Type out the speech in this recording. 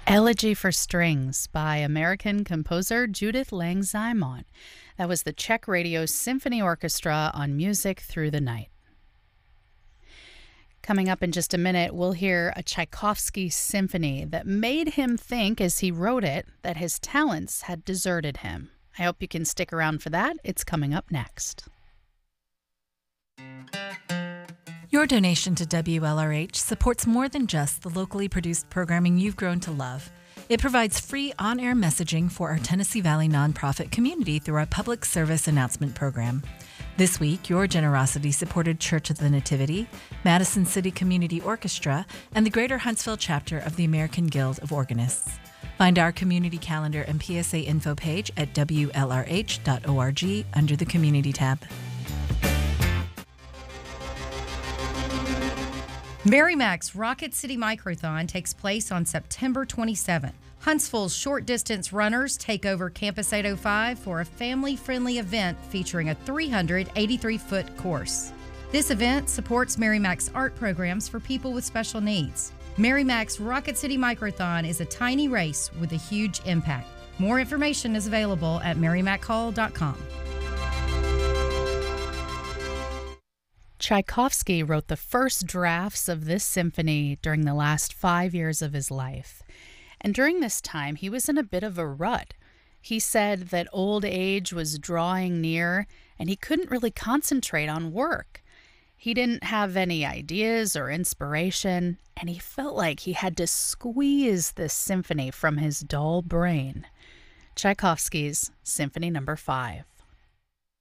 Elegy for Strings by American composer Judith Lang-Zymont. That was the Czech Radio Symphony Orchestra on Music Through the Night. Coming up in just a minute, we'll hear a Tchaikovsky symphony that made him think, as he wrote it, that his talents had deserted him. I hope you can stick around for that. It's coming up next. Your donation to WLRH supports more than just the locally produced programming you've grown to love. It provides free on-air messaging for our Tennessee Valley nonprofit community through our public service announcement program. This week, your generosity supported Church of the Nativity, Madison City Community Orchestra, and the Greater Huntsville chapter of the American Guild of Organists. Find our community calendar and PSA info page at WLRH.org under the Community tab. Merrimack's Rocket City Microthon takes place on September 27th. Huntsville's short-distance runners take over Campus 805 for a family-friendly event featuring a 383-foot course. This event supports Merrimack's art programs for people with special needs. Merrimack's Rocket City Microthon is a tiny race with a huge impact. More information is available at merrimackhall.com. Tchaikovsky wrote the first drafts of this symphony during the last 5 years of his life. And during this time, he was in a bit of a rut. He said that old age was drawing near and he couldn't really concentrate on work. He didn't have any ideas or inspiration, and he felt like he had to squeeze this symphony from his dull brain. Tchaikovsky's Symphony No. 5.